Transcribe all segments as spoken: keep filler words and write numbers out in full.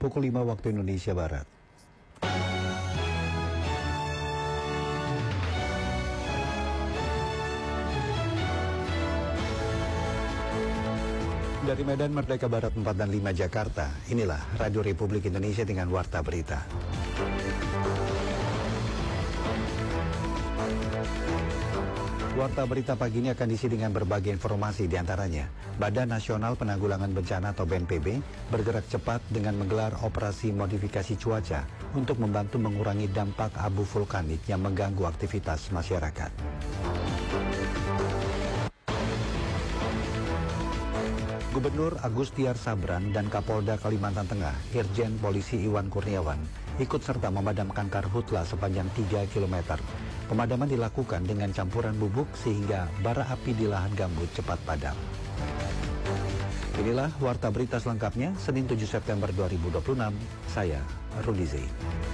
pukul lima waktu Indonesia Barat. Dari Medan Merdeka Barat empat dan lima Jakarta, inilah Radio Republik Indonesia dengan Warta Berita. Warta Berita pagi ini akan diisi dengan berbagai informasi, diantaranya Badan Nasional Penanggulangan Bencana atau B N P B bergerak cepat dengan menggelar operasi modifikasi cuaca untuk membantu mengurangi dampak abu vulkanik yang mengganggu aktivitas masyarakat. Gubernur Agustiar Sabran dan Kapolda Kalimantan Tengah, Irjen Polisi Iwan Kurniawan, ikut serta memadamkan karhutla sepanjang tiga kilometer. Pemadaman dilakukan dengan campuran bubuk sehingga bara api di lahan gambut cepat padam. Inilah Warta Berita selengkapnya, Senin tujuh September dua ribu dua puluh enam. Saya, Rudi Zain.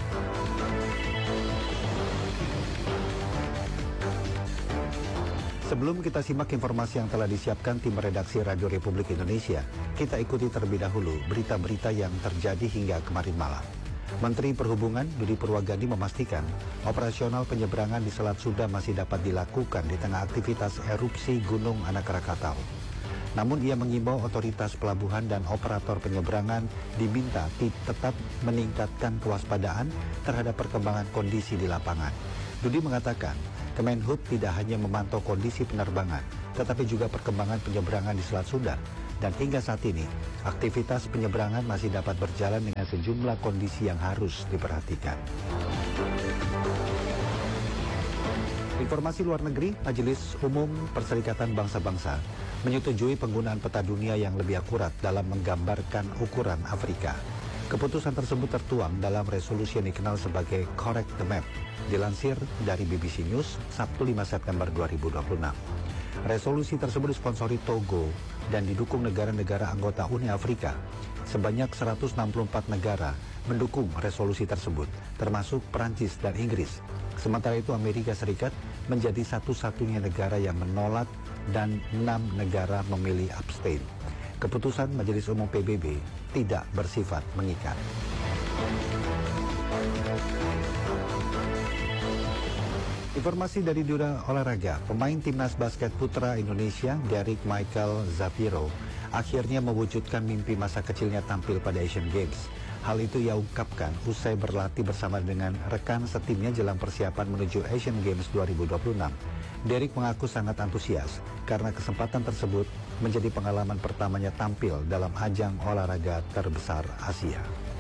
Sebelum kita simak informasi yang telah disiapkan tim redaksi Radio Republik Indonesia, kita ikuti terlebih dahulu berita-berita yang terjadi hingga kemarin malam. Menteri Perhubungan Budi Purwagadi memastikan operasional penyeberangan di Selat Sunda masih dapat dilakukan di tengah aktivitas erupsi Gunung Anak Krakatau. Namun ia mengimbau otoritas pelabuhan dan operator penyeberangan diminta tetap meningkatkan kewaspadaan terhadap perkembangan kondisi di lapangan. Budi mengatakan, Kemenhub tidak hanya memantau kondisi penerbangan, tetapi juga perkembangan penyeberangan di Selat Sunda. Dan hingga saat ini, aktivitas penyeberangan masih dapat berjalan dengan sejumlah kondisi yang harus diperhatikan. Informasi luar negeri, Majelis Umum Perserikatan Bangsa-Bangsa menyetujui penggunaan peta dunia yang lebih akurat dalam menggambarkan ukuran Afrika. Keputusan tersebut tertuang dalam resolusi yang dikenal sebagai Correct the Map, dilansir dari B B C News Sabtu lima September dua ribu dua puluh enam. Resolusi tersebut disponsori Togo dan didukung negara-negara anggota Uni Afrika. Sebanyak seratus enam puluh empat negara mendukung resolusi tersebut, termasuk Perancis dan Inggris. Sementara itu Amerika Serikat menjadi satu-satunya negara yang menolak dan enam negara memilih abstain. Keputusan Majelis Umum P B B tidak bersifat mengikat. Informasi dari dunia olahraga, pemain timnas basket putra Indonesia, Derek Michael Zapiro, akhirnya mewujudkan mimpi masa kecilnya tampil pada Asian Games. Hal itu ia ungkapkan usai berlatih bersama dengan rekan setimnya jelang persiapan menuju Asian Games dua ribu dua puluh enam. Derek mengaku sangat antusias karena kesempatan tersebut menjadi pengalaman pertamanya tampil dalam ajang olahraga terbesar Asia.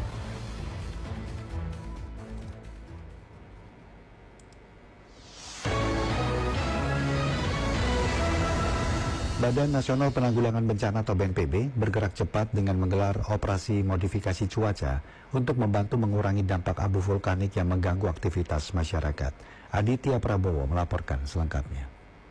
Badan Nasional Penanggulangan Bencana atau B N P B bergerak cepat dengan menggelar operasi modifikasi cuaca untuk membantu mengurangi dampak abu vulkanik yang mengganggu aktivitas masyarakat. Aditya Prabowo melaporkan selengkapnya.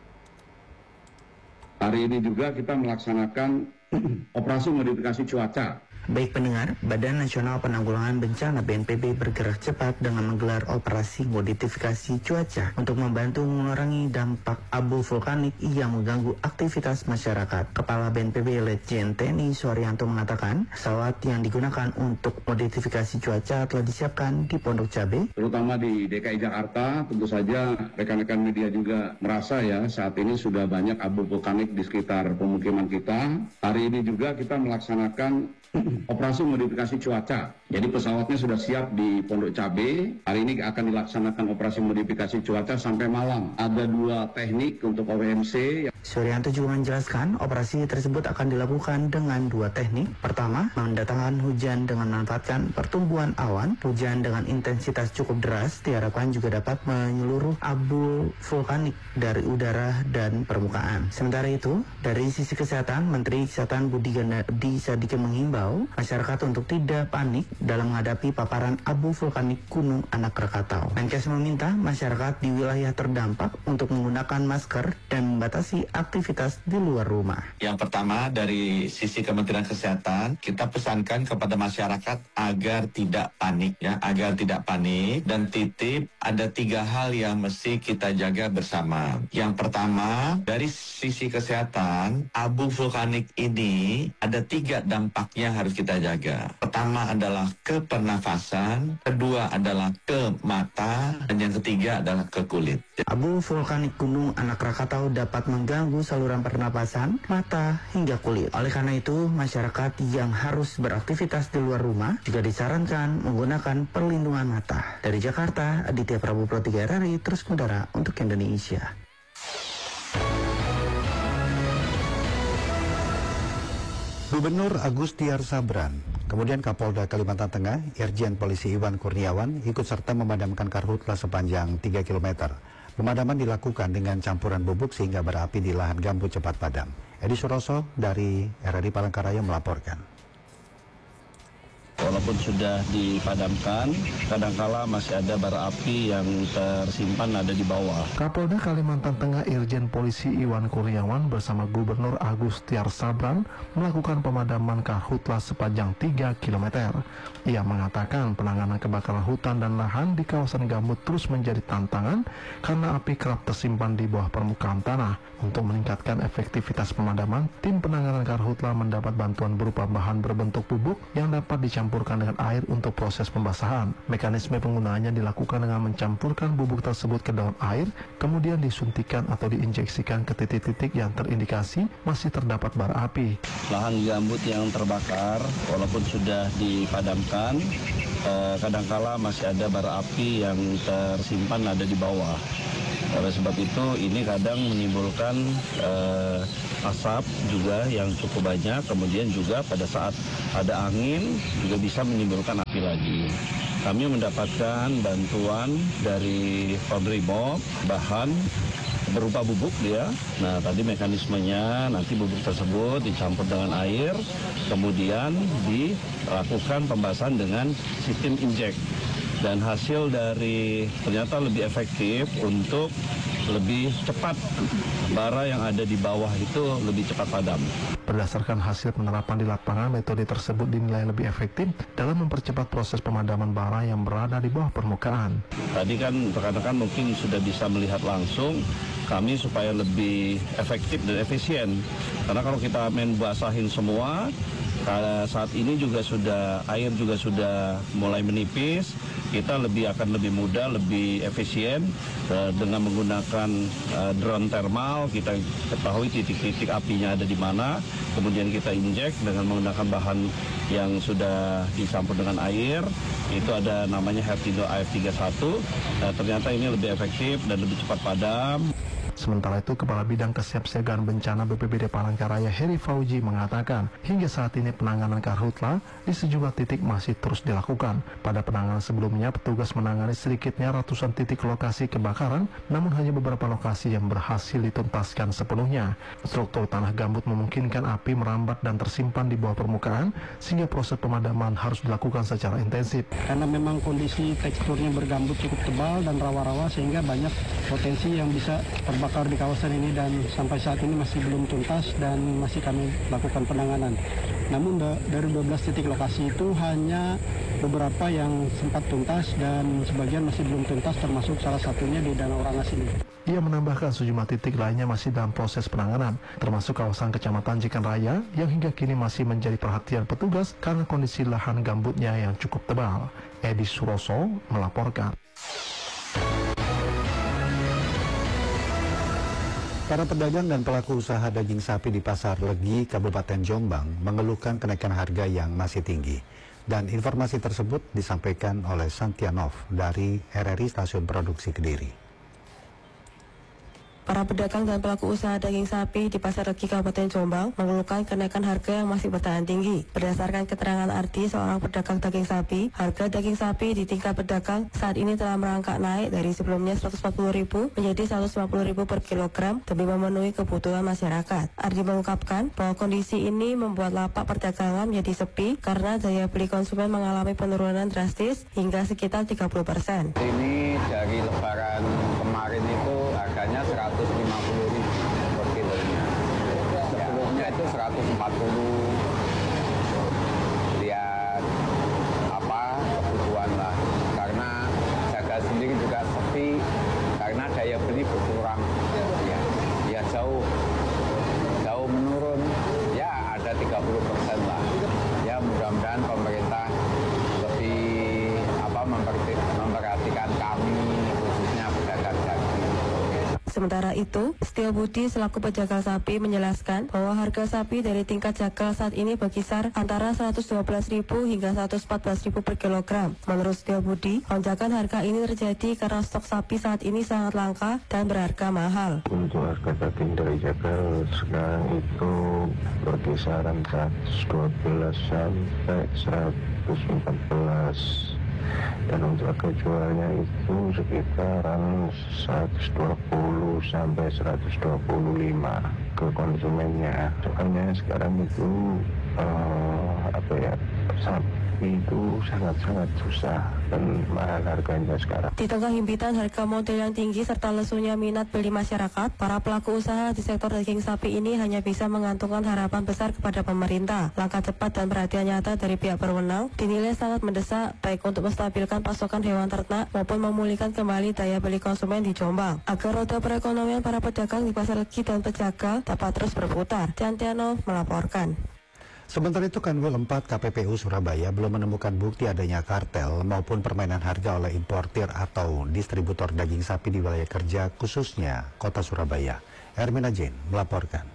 Hari ini juga kita melaksanakan operasi modifikasi cuaca. Baik pendengar, Badan Nasional Penanggulangan Bencana B N P B bergerak cepat dengan menggelar operasi modifikasi cuaca untuk membantu mengurangi dampak abu vulkanik yang mengganggu aktivitas masyarakat. Kepala B N P B Letjen T N I Suharyanto mengatakan, pesawat yang digunakan untuk modifikasi cuaca telah disiapkan di Pondok Cabe. Terutama di D K I Jakarta, tentu saja rekan-rekan media juga merasa ya saat ini sudah banyak abu vulkanik di sekitar pemukiman kita. Hari ini juga kita melaksanakan operasi modifikasi cuaca. Jadi pesawatnya sudah siap di Pondok Cabe. Hari ini akan dilaksanakan operasi modifikasi cuaca sampai malam. Ada dua teknik untuk O W M C. Suharyanto juga menjelaskan operasi tersebut akan dilakukan dengan dua teknik. Pertama, mendatangkan hujan dengan memanfaatkan pertumbuhan awan. Hujan dengan intensitas cukup deras diharapkan juga dapat menyeluruh abu vulkanik dari udara dan permukaan. Sementara itu, dari sisi kesehatan, Menteri Kesehatan Budi Gunadi Sadikin mengimbau masyarakat untuk tidak panik dalam menghadapi paparan abu vulkanik Gunung Anak Krakatau. Menkes meminta masyarakat di wilayah terdampak untuk menggunakan masker dan membatasi aktivitas di luar rumah. Yang pertama, dari sisi Kementerian Kesehatan, kita pesankan kepada masyarakat agar tidak panik, ya, agar tidak panik dan titip ada tiga hal yang mesti kita jaga bersama. Yang pertama, dari sisi kesehatan, abu vulkanik ini ada tiga dampaknya yang harus kita jaga. Pertama adalah ke pernafasan, kedua adalah ke mata, dan yang ketiga adalah ke kulit. Abu vulkanik Gunung Anak Rakatau dapat mengganggu saluran pernapasan, mata, hingga kulit. Oleh karena itu, masyarakat yang harus beraktivitas di luar rumah juga disarankan menggunakan perlindungan mata. Dari Jakarta, Aditya Prabu Pro tiga R R I, terus mengudara untuk Indonesia. Gubernur Agus Tiar Sabran, kemudian Kapolda Kalimantan Tengah, Irjen Polisi Iwan Kurniawan ikut serta memadamkan karhutla sepanjang tiga kilometer. Pemadaman dilakukan dengan campuran bubuk sehingga berapi di lahan gambut cepat padam. Edi Suroso dari R R I Palangkaraya melaporkan. Walaupun sudah dipadamkan, kadangkala masih ada bara api yang tersimpan ada di bawah. Kapolda Kalimantan Tengah Irjen Polisi Iwan Kurniawan bersama Gubernur Agus Tiar Sabran melakukan pemadaman karhutla sepanjang tiga kilometer. Ia mengatakan penanganan kebakaran hutan dan lahan di kawasan gambut terus menjadi tantangan karena api kerap tersimpan di bawah permukaan tanah. Untuk meningkatkan efektivitas pemadaman, tim penanganan karhutla mendapat bantuan berupa bahan berbentuk bubuk yang dapat dicampurkan dengan air untuk proses pembasahan. Mekanisme penggunaannya dilakukan dengan mencampurkan bubuk tersebut ke dalam air, kemudian disuntikan atau diinjeksikan ke titik-titik yang terindikasi masih terdapat bara api. Lahan gambut yang terbakar, walaupun sudah dipadamkan, eh, kadangkala masih ada bara api yang tersimpan ada di bawah. Oleh sebab itu, ini kadang menimbulkan eh, asap juga yang cukup banyak, kemudian juga pada saat ada angin juga bisa menimbulkan api lagi. Kami mendapatkan bantuan dari Polbrimob, bahan berupa bubuk dia. Nah, tadi mekanismenya nanti bubuk tersebut dicampur dengan air, kemudian dilakukan pembasahan dengan sistem injek. Dan hasil dari ternyata lebih efektif untuk lebih cepat bara yang ada di bawah itu lebih cepat padam. Berdasarkan hasil penerapan di lapangan, metode tersebut dinilai lebih efektif dalam mempercepat proses pemadaman bara yang berada di bawah permukaan. Tadi kan rekan-rekan mungkin sudah bisa melihat langsung kami supaya lebih efektif dan efisien. Karena kalau kita main basahin semua, saat ini juga sudah air juga sudah mulai menipis. Kita lebih akan lebih mudah, lebih efisien uh, dengan menggunakan uh, drone thermal. Kita ketahui titik-titik apinya ada di mana, kemudian kita injek dengan menggunakan bahan yang sudah dicampur dengan air. Itu ada namanya Hertindo A F tiga puluh satu. Nah, ternyata ini lebih efektif dan lebih cepat padam. Sementara itu, Kepala Bidang Kesiapsiagaan Bencana B P B D Palangkaraya Heri Fauji mengatakan, hingga saat ini penanganan karhutla di sejumlah titik masih terus dilakukan. Pada penanganan sebelumnya, petugas menangani sedikitnya ratusan titik lokasi kebakaran, namun hanya beberapa lokasi yang berhasil dituntaskan sepenuhnya. Struktur tanah gambut memungkinkan api merambat dan tersimpan di bawah permukaan, sehingga proses pemadaman harus dilakukan secara intensif. Karena memang kondisi teksturnya bergambut cukup tebal dan rawa-rawa, sehingga banyak potensi yang bisa terbakar di kawasan ini, dan sampai saat ini masih belum tuntas dan masih kami lakukan penanganan. Namun dari dua belas titik lokasi itu hanya beberapa yang sempat tuntas dan sebagian masih belum tuntas, termasuk salah satunya di Danau Rangas ini. Ia menambahkan sejumlah titik lainnya masih dalam proses penanganan, termasuk kawasan Kecamatan Jikan Raya yang hingga kini masih menjadi perhatian petugas karena kondisi lahan gambutnya yang cukup tebal. Edi Suroso melaporkan. Para pedagang dan pelaku usaha daging sapi di Pasar Legi, Kabupaten Jombang mengeluhkan kenaikan harga yang masih tinggi. Dan informasi tersebut disampaikan oleh Santianov dari R R I Stasiun Produksi Kediri. Para pedagang dan pelaku usaha daging sapi di Pasar Legi Kabupaten Jombang mengeluhkan kenaikan harga yang masih bertahan tinggi. Berdasarkan keterangan Ardi, seorang pedagang daging sapi, harga daging sapi di tingkat pedagang saat ini telah merangkak naik dari sebelumnya seratus empat puluh ribu menjadi seratus lima puluh ribu per kilogram demi memenuhi kebutuhan masyarakat. Ardi mengungkapkan bahwa kondisi ini membuat lapak perdagangan menjadi sepi karena daya beli konsumen mengalami penurunan drastis hingga sekitar tiga puluh persen. Ini dari lebaran kemarin itu harganya seratus lima puluh ribu per kilonya. Sebelumnya itu seratus empat puluh. Lihat apa kebutuhan lah. Karena jaga sendiri juga sepi, karena daya beli berkurang. Ya, ya jauh, jauh menurun. Ya ada tiga puluh persen lah. Ya Sementara itu, Setio Budi selaku pejagal sapi menjelaskan bahwa harga sapi dari tingkat jagal saat ini berkisar antara seratus dua belas ribu hingga seratus empat belas ribu per kilogram. Menurut Setio Budi, lonjakan harga ini terjadi karena stok sapi saat ini sangat langka dan berharga mahal. Untuk harga daging dari jagal sekarang itu berkisaran seratus dua belas sampai seratus empat belas. Dan untuk harga jualnya itu sekitaran seratus dua puluh sampai seratus dua puluh lima ke konsumennya. Soalnya sekarang itu uh, apa ya, sapi itu sangat-sangat susah dan mahal harganya sekarang. Di tengah himpitan harga modal yang tinggi serta lesunya minat beli masyarakat, para pelaku usaha di sektor daging sapi ini hanya bisa mengantungkan harapan besar kepada pemerintah. Langkah cepat dan perhatian nyata dari pihak berwenang dinilai sangat mendesak, baik untuk menstabilkan pasokan hewan ternak maupun memulihkan kembali daya beli konsumen di Jombang, agar roda perekonomian para pedagang di pasar legi dan pejagal dapat terus berputar. Tiantiano melaporkan. Sementara itu, Kanwil empat K P P U Surabaya belum menemukan bukti adanya kartel maupun permainan harga oleh importir atau distributor daging sapi di wilayah kerja khususnya Kota Surabaya. Ermina Jane melaporkan.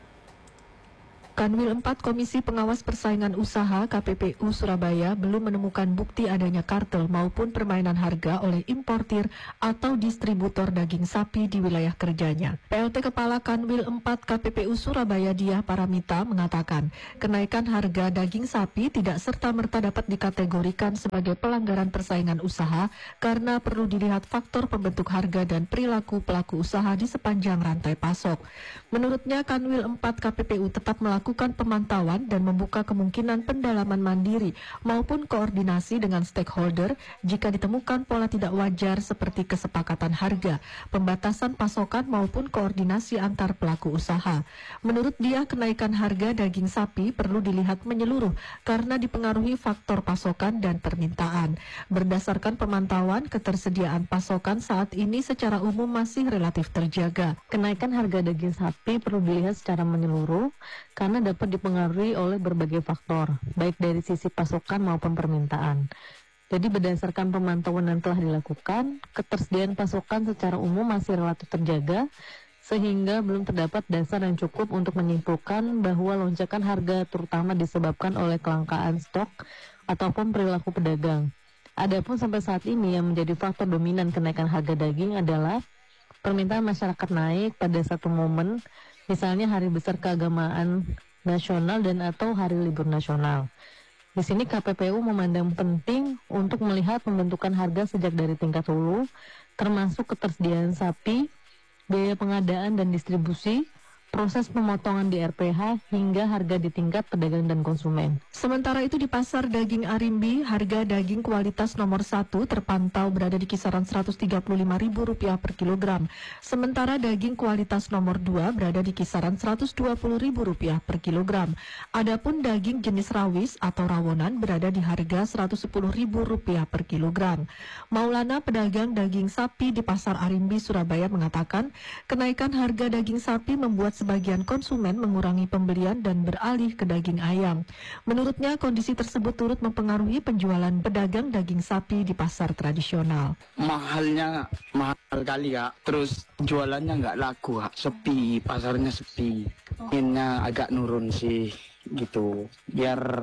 Kanwil empat Komisi Pengawas Persaingan Usaha K P P U Surabaya belum menemukan bukti adanya kartel maupun permainan harga oleh importir atau distributor daging sapi di wilayah kerjanya. P L T Kepala Kanwil empat K P P U Surabaya Diah Paramita mengatakan, kenaikan harga daging sapi tidak serta-merta dapat dikategorikan sebagai pelanggaran persaingan usaha karena perlu dilihat faktor pembentuk harga dan perilaku pelaku usaha di sepanjang rantai pasok. Menurutnya, Kanwil empat K P P U tetap melakukan melakukan pemantauan dan membuka kemungkinan pendalaman mandiri maupun koordinasi dengan stakeholder jika ditemukan pola tidak wajar seperti kesepakatan harga, pembatasan pasokan maupun koordinasi antar pelaku usaha. Menurut dia, kenaikan harga daging sapi perlu dilihat menyeluruh karena dipengaruhi faktor pasokan dan permintaan. Berdasarkan pemantauan, ketersediaan pasokan saat ini secara umum masih relatif terjaga. Kenaikan harga daging sapi perlu dilihat secara menyeluruh karena dapat dipengaruhi oleh berbagai faktor, baik dari sisi pasokan maupun permintaan. Jadi berdasarkan pemantauan yang telah dilakukan, ketersediaan pasokan secara umum masih relatif terjaga, sehingga belum terdapat dasar yang cukup untuk menyimpulkan bahwa lonjakan harga terutama disebabkan oleh kelangkaan stok ataupun perilaku pedagang. Adapun sampai saat ini yang menjadi faktor dominan kenaikan harga daging adalah permintaan masyarakat naik pada satu momen, misalnya hari besar keagamaan nasional dan atau hari libur nasional. Di sini K P P U memandang penting untuk melihat pembentukan harga sejak dari tingkat hulu, termasuk ketersediaan sapi, biaya pengadaan dan distribusi, proses pemotongan di R P H, hingga harga di tingkat pedagang dan konsumen. Sementara itu di pasar daging Arimbi, harga daging kualitas nomor satu terpantau berada di kisaran seratus tiga puluh lima ribu rupiah per kilogram. Sementara daging kualitas nomor dua berada di kisaran seratus dua puluh ribu rupiah per kilogram. Adapun daging jenis rawis atau rawonan berada di harga seratus sepuluh ribu rupiah per kilogram. Maulana, pedagang daging sapi di pasar Arimbi, Surabaya mengatakan, kenaikan harga daging sapi membuat sebagian konsumen mengurangi pembelian dan beralih ke daging ayam. Menurutnya, kondisi tersebut turut mempengaruhi penjualan pedagang daging sapi di pasar tradisional. Mahalnya mahal kali ya, terus jualannya nggak laku, sepi, pasarnya sepi. Inginnya agak nurun sih gitu, biar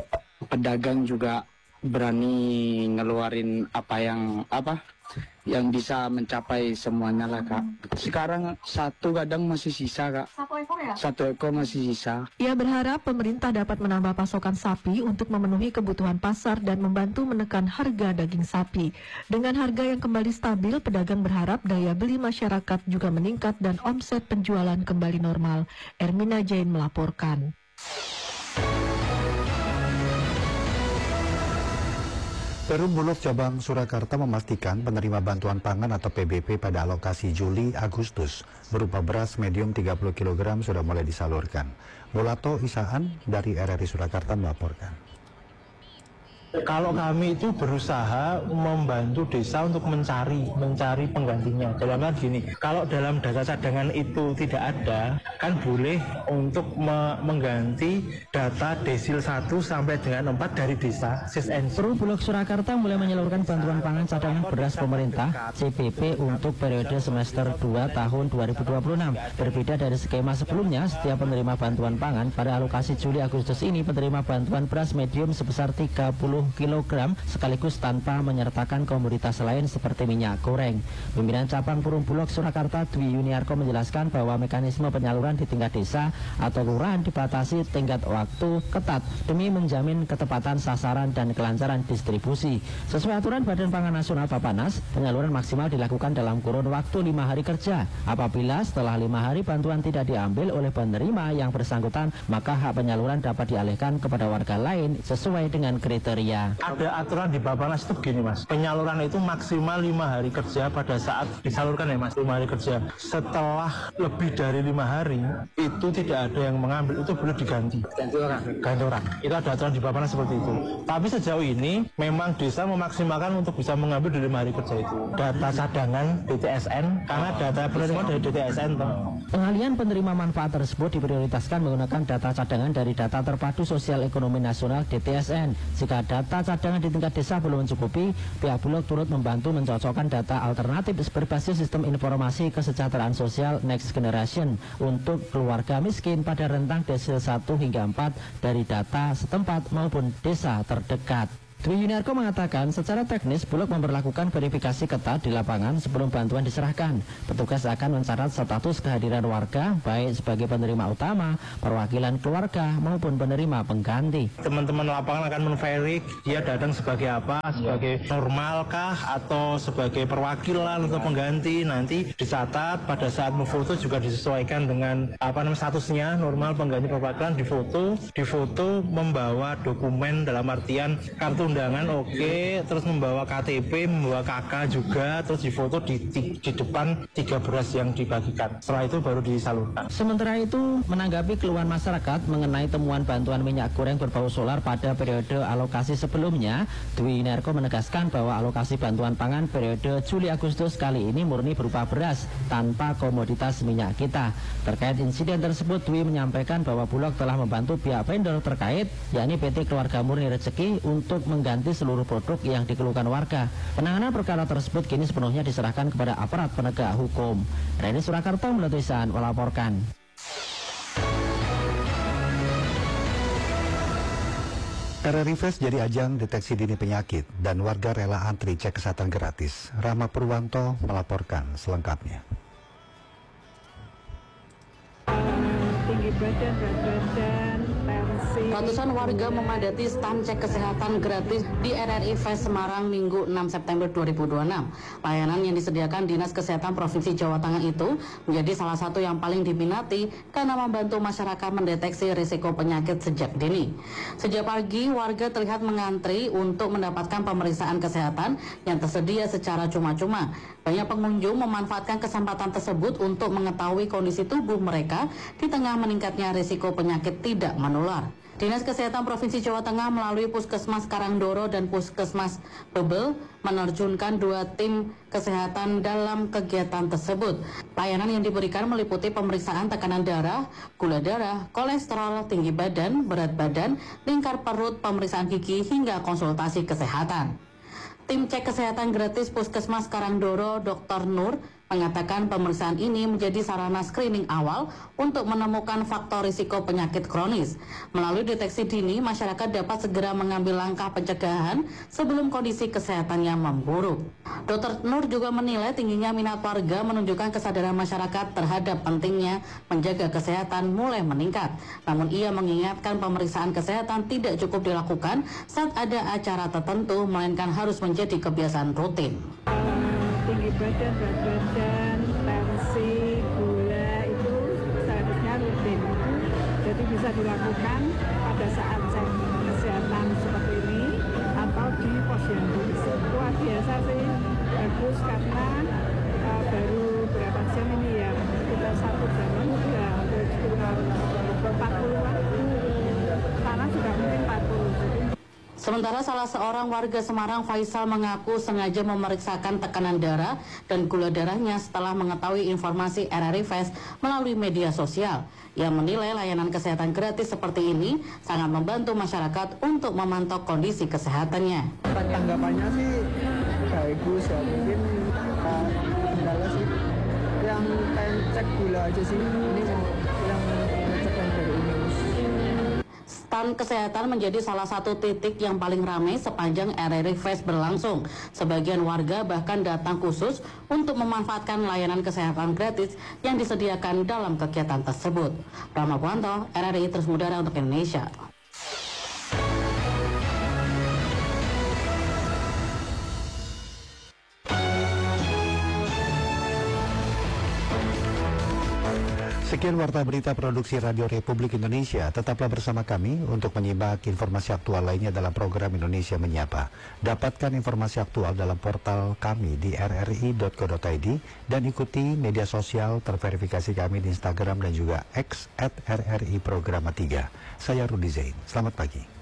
pedagang juga berani ngeluarin apa yang apa yang bisa mencapai semuanya lah, Kak. Sekarang satu kadang masih sisa, Kak. Satu ekor ya? Satu ekor masih sisa. Ia berharap pemerintah dapat menambah pasokan sapi untuk memenuhi kebutuhan pasar dan membantu menekan harga daging sapi. Dengan harga yang kembali stabil, pedagang berharap daya beli masyarakat juga meningkat dan omset penjualan kembali normal. Ermina Jain melaporkan. Perum Bulog Cabang Surakarta memastikan penerima bantuan pangan atau P B P pada alokasi Juli-Agustus berupa beras medium tiga puluh kilogram sudah mulai disalurkan. Mulato Isaan dari R R I Surakarta melaporkan. Kalau kami itu berusaha membantu desa untuk mencari mencari penggantinya. Dalam hal gini, kalau dalam data cadangan itu tidak ada, kan boleh untuk me mengganti data desil satu sampai dengan empat dari desa SISN. Perum Bulog Surakarta mulai menyalurkan bantuan pangan cadangan beras pemerintah C B P untuk periode semester dua tahun dua ribu dua puluh enam. Berbeda dari skema sebelumnya, setiap penerima bantuan pangan pada alokasi Juli Agustus ini penerima bantuan beras medium sebesar tiga puluh kilogram sekaligus tanpa menyertakan komoditas lain seperti minyak goreng. Pimpinan Cabang Perum Bulog Surakarta Dwi Yuniarko menjelaskan bahwa mekanisme penyaluran di tingkat desa atau kelurahan dibatasi tingkat waktu ketat demi menjamin ketepatan sasaran dan kelancaran distribusi. Sesuai aturan Badan Pangan Nasional Bapanas, penyaluran maksimal dilakukan dalam kurun waktu lima hari kerja. Apabila setelah lima hari bantuan tidak diambil oleh penerima yang bersangkutan, maka hak penyaluran dapat dialihkan kepada warga lain sesuai dengan kriteria. Ada aturan di Bapanas itu begini Mas, penyaluran itu maksimal lima hari kerja pada saat disalurkan ya Mas, lima hari kerja. Setelah lebih dari lima hari itu tidak ada yang mengambil, itu boleh diganti. Ganti orang. Ganti orang. Itu ada aturan di Bapanas seperti itu. Tapi sejauh ini memang desa memaksimalkan untuk bisa mengambil di lima hari kerja itu. Data cadangan D T S N karena data penerimaan dari D T S N toh. Pengalian penerima manfaat tersebut diprioritaskan menggunakan data cadangan dari Data Terpadu Sosial Ekonomi Nasional D T S N. Jika data cadangan di tingkat desa belum mencukupi, pihak Bulog turut membantu mencocokkan data alternatif berbasis sistem informasi kesejahteraan sosial Next Generation untuk keluarga miskin pada rentang desil satu hingga empat dari data setempat maupun desa terdekat. Dwi Yuniarko mengatakan secara teknis Bulog memperlakukan verifikasi ketat di lapangan sebelum bantuan diserahkan. Petugas akan mencatat status kehadiran warga baik sebagai penerima utama, perwakilan keluarga maupun penerima pengganti. Teman-teman lapangan akan menverik dia datang sebagai apa, sebagai normalkah atau sebagai perwakilan atau pengganti. Nanti dicatat pada saat memfoto juga disesuaikan dengan apa namanya statusnya, normal, pengganti, perwakilan, difoto, difoto membawa dokumen dalam artian kartu undangan oke, okay. Terus membawa K T P, membawa K K juga, terus difoto di, di, di depan tiga beras yang dibagikan. Setelah itu baru disalurkan. Sementara itu, menanggapi keluhan masyarakat mengenai temuan bantuan minyak goreng berbau solar pada periode alokasi sebelumnya, Dwi Yuniarko menegaskan bahwa alokasi bantuan pangan periode Juli Agustus kali ini murni berupa beras tanpa komoditas minyak kita. Terkait insiden tersebut, Dwi menyampaikan bahwa Bulog telah membantu pihak vendor terkait, yakni P T Keluarga Murni Rezeki untuk mengganti seluruh produk yang dikeluhkan warga. Penanganan perkara tersebut kini sepenuhnya diserahkan kepada aparat penegak hukum. Reni Surakarta Melatuisan melaporkan. R R I Fest jadi ajang deteksi dini penyakit dan warga rela antri cek kesehatan gratis. Rahma Purwanto melaporkan selengkapnya. Tinggi badan, berat badan, tensi. Ratusan warga memadati stand cek kesehatan gratis di R R I Fest Semarang Minggu enam September dua ribu dua puluh enam. Layanan yang disediakan Dinas Kesehatan Provinsi Jawa Tengah itu menjadi salah satu yang paling diminati karena membantu masyarakat mendeteksi risiko penyakit sejak dini. Sejak pagi, warga terlihat mengantri untuk mendapatkan pemeriksaan kesehatan yang tersedia secara cuma-cuma. Banyak pengunjung memanfaatkan kesempatan tersebut untuk mengetahui kondisi tubuh mereka di tengah meningkatnya risiko penyakit tidak menular. Dinas Kesehatan Provinsi Jawa Tengah melalui Puskesmas Karangdoro dan Puskesmas Bebel menerjunkan dua tim kesehatan dalam kegiatan tersebut. Layanan yang diberikan meliputi pemeriksaan tekanan darah, gula darah, kolesterol, tinggi badan, berat badan, lingkar perut, pemeriksaan gigi, hingga konsultasi kesehatan. Tim cek kesehatan gratis Puskesmas Karangdoro, Doktor Nur, mengatakan pemeriksaan ini menjadi sarana screening awal untuk menemukan faktor risiko penyakit kronis. Melalui deteksi dini, masyarakat dapat segera mengambil langkah pencegahan sebelum kondisi kesehatannya memburuk. Doktor Nur juga menilai tingginya minat warga menunjukkan kesadaran masyarakat terhadap pentingnya menjaga kesehatan mulai meningkat. Namun ia mengingatkan pemeriksaan kesehatan tidak cukup dilakukan saat ada acara tertentu, melainkan harus menjadi kebiasaan rutin. Tinggi badan, berat badan, tensi, gula itu seharusnya rutin. Jadi bisa dilakukan pada saat cek kesehatan seperti ini atau di posyandu. Wah biasa sih, bagus karena uh, baru berapa jam ini ya, kita satu jam sudah hampir sekitar empat puluh-an, sana sudah mungkin empat puluh. Jadi Sementara salah seorang warga Semarang, Faisal, mengaku sengaja memeriksakan tekanan darah dan gula darahnya setelah mengetahui informasi R R I Fest melalui media sosial. Ia menilai layanan kesehatan gratis seperti ini sangat membantu masyarakat untuk memantau kondisi kesehatannya. Tanggapannya sih bagus ya, mungkin uh, kendala sih yang kayak cek gula aja sih, ini yang cek yang dari ini. Stand kesehatan menjadi salah satu titik yang paling ramai sepanjang R R I Fest berlangsung. Sebagian warga bahkan datang khusus untuk memanfaatkan layanan kesehatan gratis yang disediakan dalam kegiatan tersebut. Rama Puanto, R R I Terus Mudara untuk Indonesia. Sekian warta berita produksi Radio Republik Indonesia. Tetaplah bersama kami untuk menyimak informasi aktual lainnya dalam program Indonesia Menyapa. Dapatkan informasi aktual dalam portal kami di r r i dot co dot i d dan ikuti media sosial terverifikasi kami di Instagram dan juga X at R R I Programa tiga. Saya Rudi Zain. Selamat pagi.